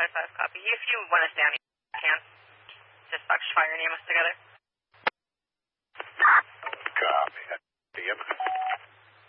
5 copy. If you want to stay on, you can. Dispatch, fire and EMS together.